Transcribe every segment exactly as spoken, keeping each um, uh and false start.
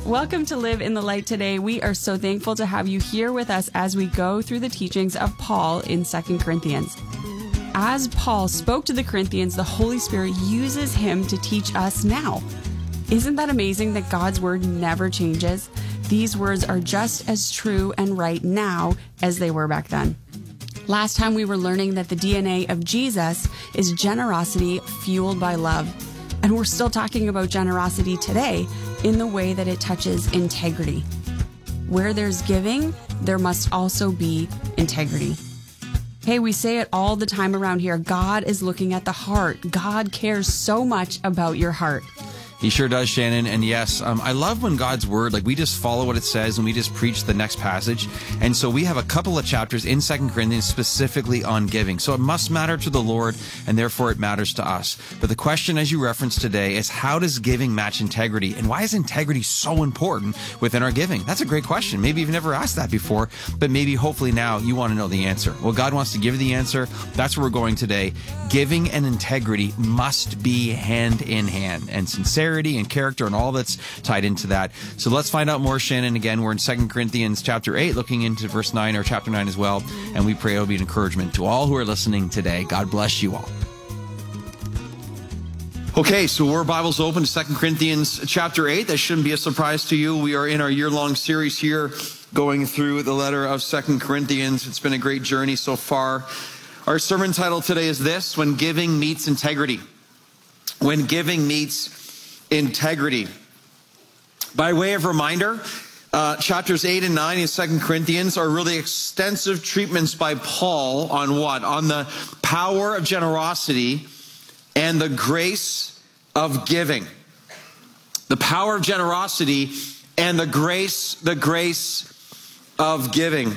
Welcome to Live in the Light today. We are so thankful to have you here with us as we go through the teachings of Paul in Second Corinthians. As Paul spoke to the Corinthians, the Holy Spirit uses him to teach us now. Isn't that amazing that God's word never changes? These words are just as true and right now as they were back then. Last time we were learning that the D N A of Jesus is generosity fueled by love. And we're still talking about generosity today in the way that it touches integrity. Where there's giving, there must also be integrity. Hey, we say it all the time around here. God is looking at the heart. God cares so much about your heart. He sure does, Shannon. And yes, um, I love when God's word, like we just follow what it says and we just preach the next passage. And so we have a couple of chapters in Second Corinthians specifically on giving. So it must matter to the Lord and therefore it matters to us. But the question, as you referenced today, is how does giving match integrity? And why is integrity so important within our giving? That's a great question. Maybe you've never asked that before, but maybe hopefully now you want to know the answer. Well, God wants to give you the answer. That's where we're going today. Giving and integrity must be hand in hand, and sincerity and character and all that's tied into that. So let's find out more, Shannon. Again, we're in Second Corinthians chapter eight, looking into verse nine or chapter nine as well. And we pray it will be an encouragement to all who are listening today. God bless you all. Okay, so we're Bibles open to Second Corinthians chapter eight. That shouldn't be a surprise to you. We are in our year-long series here going through the letter of Second Corinthians. It's been a great journey so far. Our sermon title today is this: When Giving Meets Integrity. When Giving Meets Integrity. By way of reminder, uh, chapters eight and nine in Second Corinthians are really extensive treatments by Paul on what? On the power of generosity and the grace of giving. The power of generosity and the grace, the grace of giving.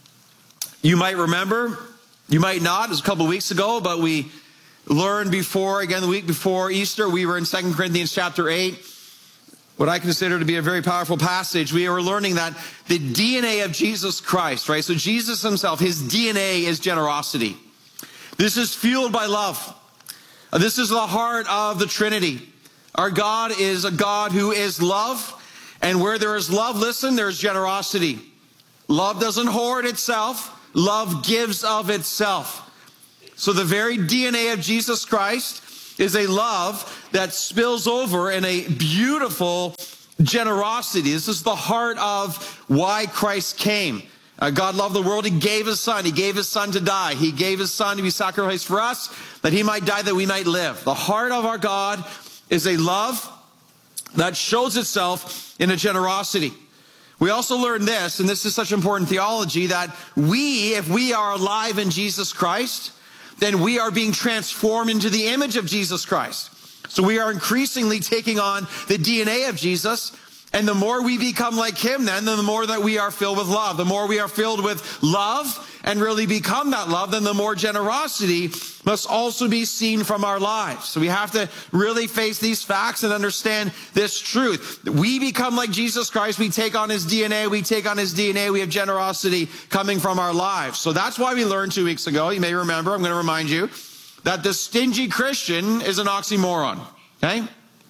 You might remember, you might not, it was a couple of weeks ago, but we learned before, again, the week before Easter, we were in Second Corinthians chapter eight, what I consider to be a very powerful passage. We were learning that the D N A of Jesus Christ, right? So Jesus himself, his D N A is generosity. This is fueled by love. This is the heart of the Trinity. Our God is a God who is love. And where there is love, listen, there's generosity. Love doesn't hoard itself. Love gives of itself. So the very D N A of Jesus Christ is a love that spills over in a beautiful generosity. This is the heart of why Christ came. Uh, God loved the world. He gave his son. He gave his son to die. He gave his son to be sacrificed for us, that he might die, that we might live. The heart of our God is a love that shows itself in a generosity. We also learned this, and this is such important theology, that we, if we are alive in Jesus Christ, then we are being transformed into the image of Jesus Christ. So we are increasingly taking on the D N A of Jesus. And the more we become like him, then, then the more that we are filled with love. The more we are filled with love and really become that love, then the more generosity must also be seen from our lives. So we have to really face these facts and understand this truth. We become like Jesus Christ. We take on his D N A. We take on his D N A. We have generosity coming from our lives. So that's why we learned two weeks ago, you may remember, I'm going to remind you, that the stingy Christian is an oxymoron. Okay?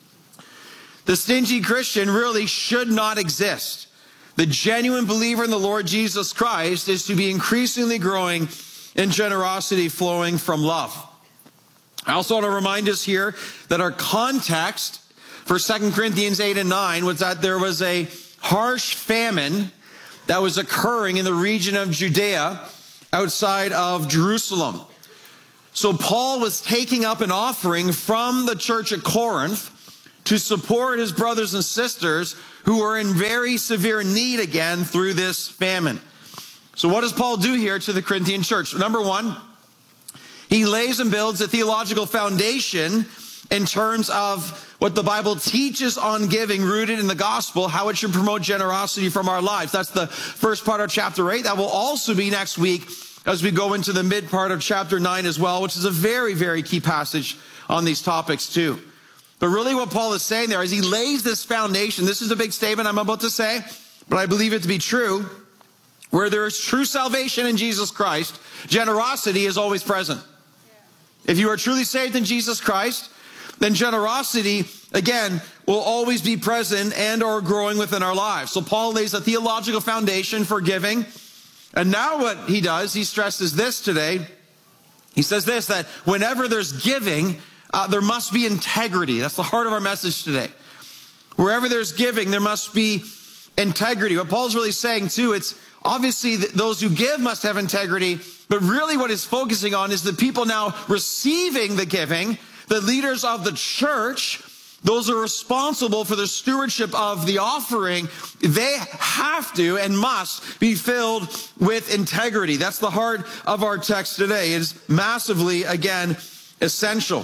The stingy Christian really should not exist. The genuine believer in the Lord Jesus Christ is to be increasingly growing in generosity flowing from love. I also want to remind us here that our context for Second Corinthians eight and nine was that there was a harsh famine that was occurring in the region of Judea outside of Jerusalem. So Paul was taking up an offering from the church at Corinth to support his brothers and sisters who were in very severe need again through this famine. So what does Paul do here to the Corinthian church? Number one, he lays and builds a theological foundation in terms of what the Bible teaches on giving, rooted in the gospel, how it should promote generosity from our lives. That's the first part of chapter eight. That will also be next week as we go into the mid part of chapter nine as well, which is a very, very key passage on these topics too. But really what Paul is saying there is he lays this foundation. This is a big statement I'm about to say, but I believe it to be true. Where there is true salvation in Jesus Christ, generosity is always present. If you are truly saved in Jesus Christ, then generosity, again, will always be present and or growing within our lives. So Paul lays a theological foundation for giving. And now what he does, he stresses this today. He says this, that whenever there's giving, uh, there must be integrity. That's the heart of our message today. Wherever there's giving, there must be integrity. What Paul's really saying too, it's obviously that those who give must have integrity, but really what he's focusing on is the people now receiving the giving, the leaders of the church, those who are responsible for the stewardship of the offering, they have to and must be filled with integrity. That's the heart of our text today. It is massively, again, essential.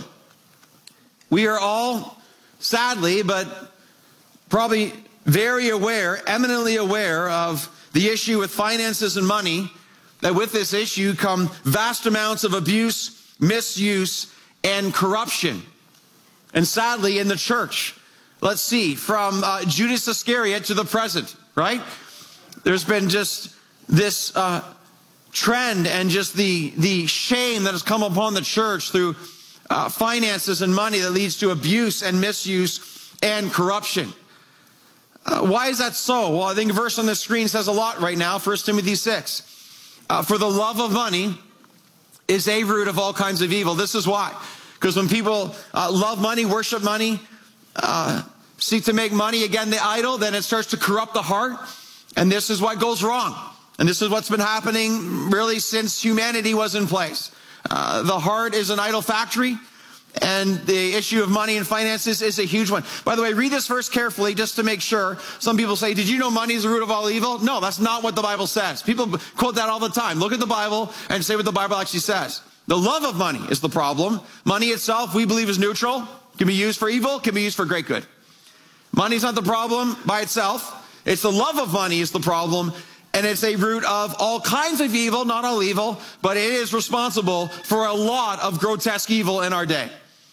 We are all, sadly, but probably very aware, eminently aware of the issue with finances and money, that with this issue come vast amounts of abuse, misuse, and corruption. And sadly, in the church, let's see, from uh, Judas Iscariot to the present, right? There's been just this uh, trend and just the, the shame that has come upon the church through uh, finances and money that leads to abuse and misuse and corruption. Uh, why is that so? Well, I think a verse on the screen says a lot right now, First Timothy six. Uh, for the love of money is a root of all kinds of evil. This is why. Because when people uh, love money, worship money, uh, seek to make money, again, the idol, then it starts to corrupt the heart. And this is what goes wrong. And this is what's been happening really since humanity was in place. Uh, the heart is an idol factory. And the issue of money and finances is a huge one. By the way, read this verse carefully just to make sure. Some people say, did you know money is the root of all evil? No, that's not what the Bible says. People quote that all the time. Look at the Bible and say what the Bible actually says. The love of money is the problem. Money itself, we believe, is neutral. Can be used for evil, can be used for great good. Money's not the problem by itself. It's the love of money is the problem. And it's a root of all kinds of evil, not all evil, but it is responsible for a lot of grotesque evil in our day.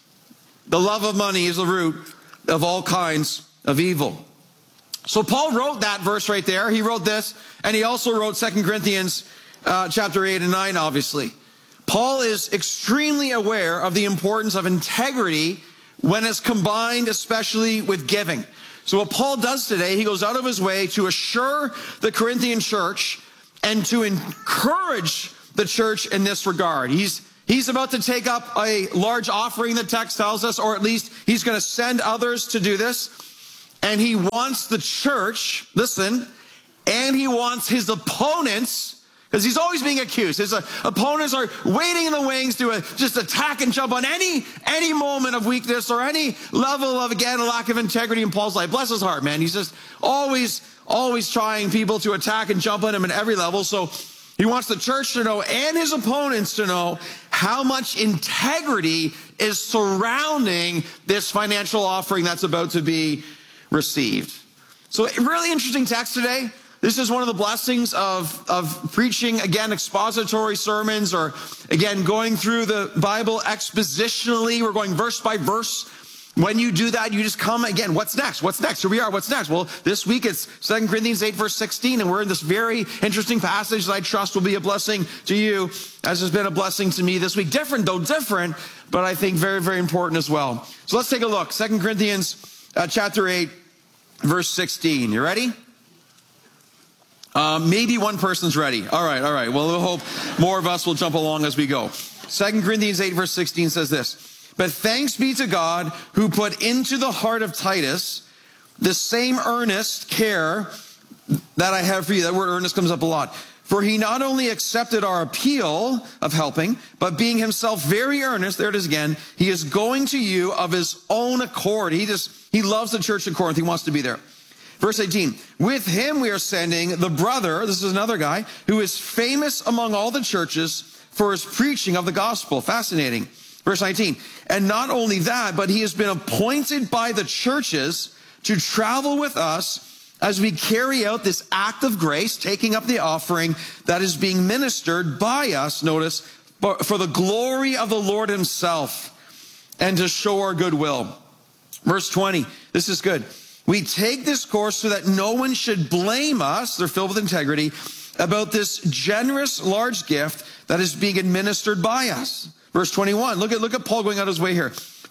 The love of money is the root of all kinds of evil. So Paul wrote that verse right there. He wrote this, and he also wrote Second Corinthians uh, chapter eight and nine, obviously. Paul is extremely aware of the importance of integrity when it's combined, especially with giving. So what Paul does today, he goes out of his way to assure the Corinthian church and to encourage the church in this regard. He's He's about to take up a large offering, the text tells us, or at least he's going to send others to do this. And he wants the church, listen, and he wants his opponents, because he's always being accused. His uh, opponents are waiting in the wings to uh, just attack and jump on any, any moment of weakness or any level of, again, a lack of integrity in Paul's life. Bless his heart, man. He's just always, always trying people to attack and jump on him at every level. So he wants the church to know and his opponents to know how much integrity is surrounding this financial offering that's about to be received. So a really interesting text today. This is one of the blessings of, of preaching, again, expository sermons, or again, going through the Bible expositionally. We're going verse by verse. When you do that, you just come again. What's next? What's next? Here we are. What's next? Well, this week it's Second Corinthians eight, verse sixteen, and we're in this very interesting passage that I trust will be a blessing to you, as has been a blessing to me this week. Different, though different, but I think very, very important as well. So let's take a look. Second Corinthians uh, chapter eight, verse sixteen. You ready? Um, maybe one person's ready. All right, all right. Well, we'll hope more of us will jump along as we go. Second Corinthians eight, verse sixteen says this. But thanks be to God who put into the heart of Titus the same earnest care that I have for you. That word earnest comes up a lot. For he not only accepted our appeal of helping, but being himself very earnest, there it is again, he is going to you of his own accord. He just, he loves the church at Corinth. He wants to be there. Verse eighteen, with him we are sending the brother, this is another guy, who is famous among all the churches for his preaching of the gospel. Fascinating. Verse nineteen, and not only that, but he has been appointed by the churches to travel with us as we carry out this act of grace, taking up the offering that is being ministered by us, notice, for the glory of the Lord himself and to show our goodwill. Verse twenty, this is good. We take this course so that no one should blame us, they're filled with integrity, about this generous large gift that is being administered by us. Verse twenty-one, look at, look at Paul going out his way here.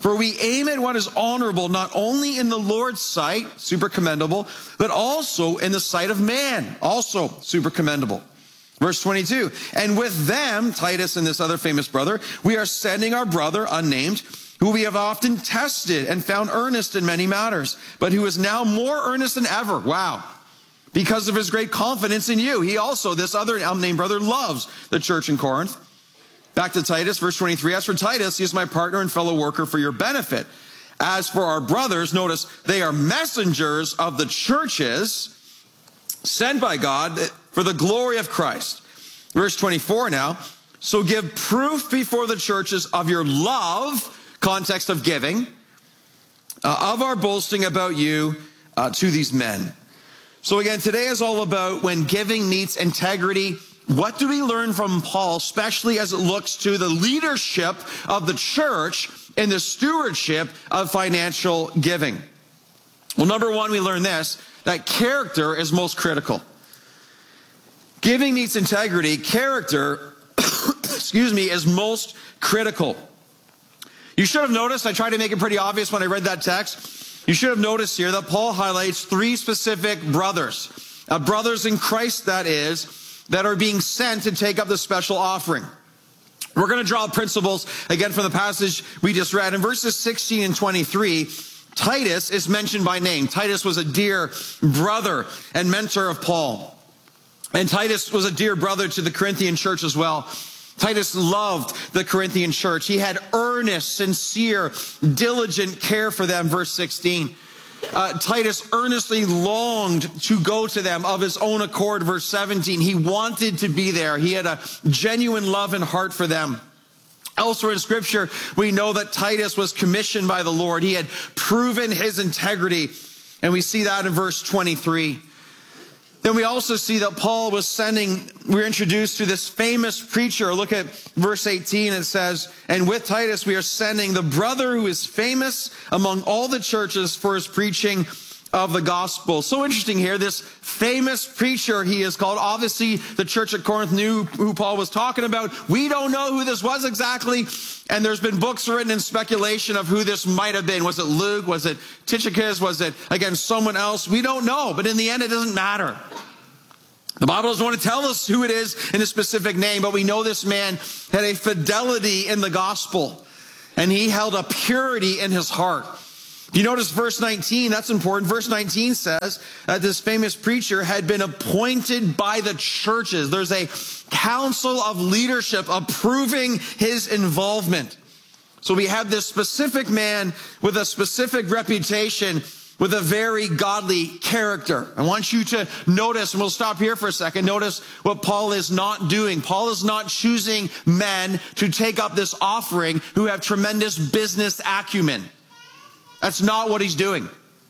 For we aim at what is honorable, not only in the Lord's sight, super commendable, but also in the sight of man, also super commendable. Verse twenty-two, and with them, Titus and this other famous brother, we are sending our brother, unnamed, who we have often tested and found earnest in many matters, but who is now more earnest than ever. Wow. Because of his great confidence in you. He also, this other unnamed brother, loves the church in Corinth. Back to Titus, verse twenty-three. As for Titus, he is my partner and fellow worker for your benefit. As for our brothers, notice, they are messengers of the churches sent by God for the glory of Christ. Verse twenty-four now. So give proof before the churches of your love, context of giving, uh, of our boasting about you uh, to these men. So again, today is all about when giving meets integrity. What do we learn from Paul, especially as it looks to the leadership of the church in the stewardship of financial giving? Well, number one, we learn this, that character is most critical. Giving meets integrity. Character, excuse me, is most critical. You should have noticed, I tried to make it pretty obvious when I read that text. You should have noticed here that Paul highlights three specific brothers, uh, brothers in Christ, that is, that are being sent to take up the special offering. We're going to draw principles again from the passage we just read. In verses sixteen and twenty-three, Titus is mentioned by name. Titus was a dear brother and mentor of Paul. And Titus was a dear brother to the Corinthian church as well. Titus loved the Corinthian church. He had earnest, sincere, diligent care for them, verse sixteen. Uh, Titus earnestly longed to go to them of his own accord, verse seventeen. He wanted to be there. He had a genuine love and heart for them. Elsewhere in Scripture, we know that Titus was commissioned by the Lord. He had proven his integrity, and we see that in verse twenty-three. Then we also see that Paul was sending, we're introduced to this famous preacher. Look at verse eighteen. It says, and with Titus we are sending the brother who is famous among all the churches for his preaching of the gospel. So interesting here, this famous preacher he is called. Obviously, the church at Corinth knew who Paul was talking about. We don't know who this was exactly. And there's been books written in speculation of who this might have been. Was it Luke? Was it Tychicus? Was it, again, someone else? We don't know. But in the end, it doesn't matter. The Bible doesn't want to tell us who it is in a specific name, but we know this man had a fidelity in the gospel, and he held a purity in his heart. You notice verse nineteen, that's important. Verse nineteen says that this famous preacher had been appointed by the churches. There's a council of leadership approving his involvement. So we have this specific man with a specific reputation, with a very godly character. I want you to notice, and we'll stop here for a second, notice what Paul is not doing. Paul is not choosing men to take up this offering who have tremendous business acumen. That's not what he's doing.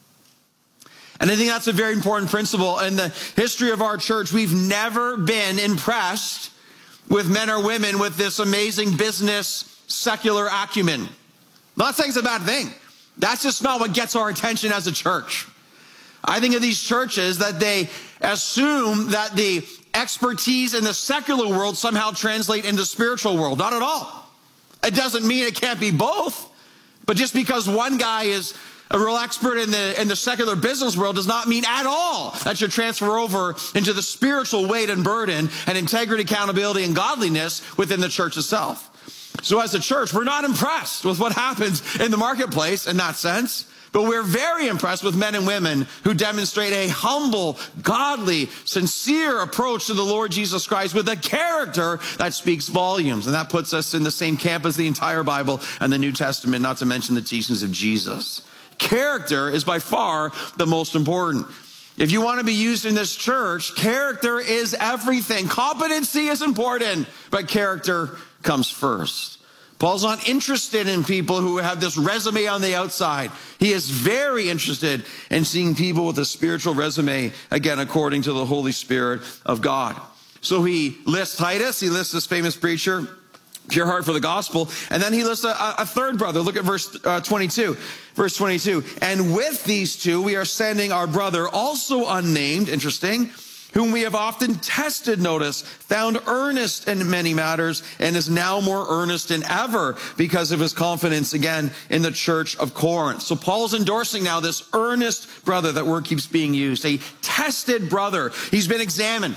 And I think that's a very important principle. In the history of our church, we've never been impressed with men or women with this amazing business, secular acumen. I'm not saying it's a bad thing. That's just not what gets our attention as a church. I think of these churches that they assume that the expertise in the secular world somehow translate into the spiritual world. Not at all. It doesn't mean it can't be both. But just because one guy is a real expert in the in the secular business world does not mean at all that should transfer over into the spiritual weight and burden and integrity, accountability, and godliness within the church itself. So as a church, we're not impressed with what happens in the marketplace in that sense, but we're very impressed with men and women who demonstrate a humble, godly, sincere approach to the Lord Jesus Christ with a character that speaks volumes. And that puts us in the same camp as the entire Bible and the New Testament, not to mention the teachings of Jesus. Character is by far the most important. If you want to be used in this church, character is everything. Competency is important, but character comes first. Paul's not interested in people who have this resume on the outside. He is very interested in seeing people with a spiritual resume, again, according to the Holy Spirit of God. So he lists Titus, he lists this famous preacher, pure heart for the gospel, and then he lists a, a third brother. Look at verse uh, twenty-two. Verse twenty-two, and with these two we are sending our brother, also unnamed, interesting, whom we have often tested, notice, found earnest in many matters, and is now more earnest than ever because of his confidence, again, in the church of Corinth. So Paul's endorsing now this earnest brother. That word keeps being used. A tested brother. He's been examined.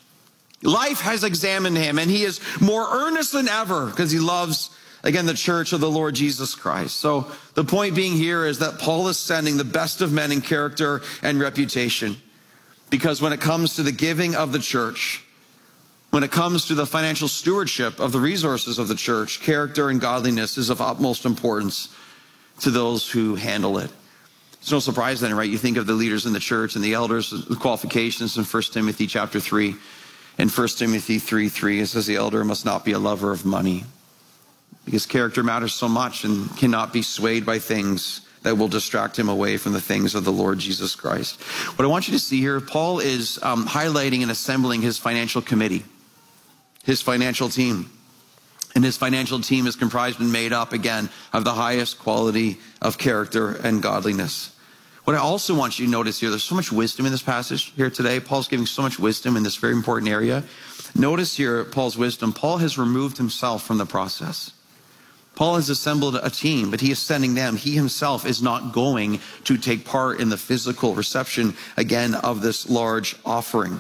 Life has examined him, and he is more earnest than ever because he loves, again, the church of the Lord Jesus Christ. So the point being here is that Paul is sending the best of men in character and reputation. Because when it comes to the giving of the church, when it comes to the financial stewardship of the resources of the church, character and godliness is of utmost importance to those who handle it. It's no surprise then, right? You think of the leaders in the church and the elders, the qualifications in First Timothy chapter three. In First Timothy three three, it says the elder must not be a lover of money, because character matters so much and cannot be swayed by things that will distract him away from the things of the Lord Jesus Christ. What I want you to see here, Paul is um, highlighting and assembling his financial committee, his financial team. And his financial team is comprised and made up, again, of the highest quality of character and godliness. What I also want you to notice here, there's so much wisdom in this passage here today. Paul's giving so much wisdom in this very important area. Notice here Paul's wisdom. Paul has removed himself from the process. Paul has assembled a team, but he is sending them. He himself is not going to take part in the physical reception, again, of this large offering.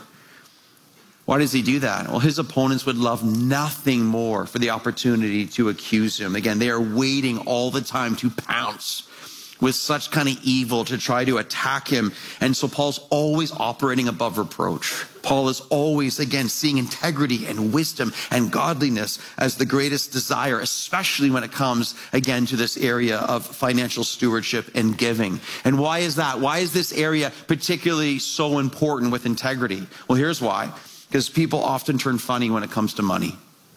Why does he do that? Well, his opponents would love nothing more for the opportunity to accuse him. Again, they are waiting all the time to pounce with such kind of evil to try to attack him. And so Paul's always operating above reproach. Paul is always, again, seeing integrity and wisdom and godliness as the greatest desire, especially when it comes, again, to this area of financial stewardship and giving. And why is that? Why is this area particularly so important with integrity? Well, here's why. Because people often turn funny when it comes to money.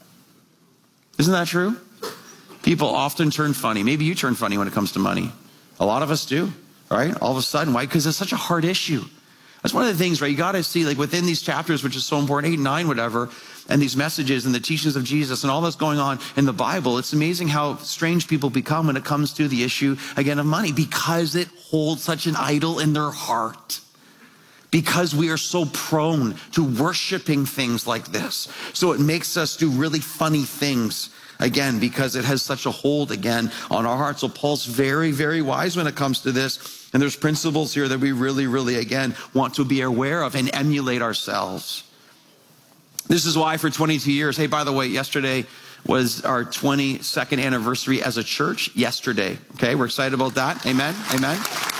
Isn't that true? People often turn funny. Maybe you turn funny when it comes to money. A lot of us do, right? All of a sudden. Why? Because it's such a hard issue. That's one of the things, right? You got to see, like, within these chapters, which is so important, eight, nine, whatever, and these messages and the teachings of Jesus and all that's going on in the Bible, it's amazing how strange people become when it comes to the issue, again, of money, because it holds such an idol in their heart. Because we are so prone to worshiping things like this. So it makes us do really funny things, again, because it has such a hold, again, on our hearts. So Paul's very, very wise when it comes to this. And there's principles here that we really, really, again, want to be aware of and emulate ourselves. This is why for twenty-two years, hey, by the way, yesterday was our twenty-second anniversary as a church. Yesterday, okay? We're excited about that. Amen, amen.